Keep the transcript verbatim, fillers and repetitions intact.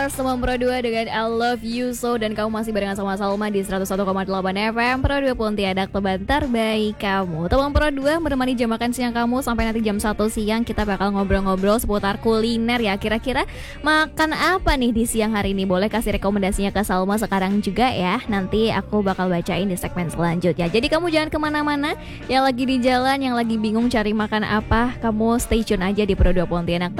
Semua Pro dua dengan I Love You So. Dan kamu masih barengan sama Salma di seratus satu koma delapan F M Pro dua Pontianak, teman terbaik kamu. Teman Pro dua menemani jam makan siang kamu sampai nanti jam satu siang. Kita bakal ngobrol-ngobrol seputar kuliner ya. Kira-kira makan apa nih di siang hari ini? Boleh kasih rekomendasinya ke Salma sekarang juga ya. Nanti aku bakal bacain di segmen selanjutnya. Jadi kamu jangan kemana-mana. Yang lagi di jalan, yang lagi bingung cari makan apa, kamu stay tune aja di Pro dua Pontianak.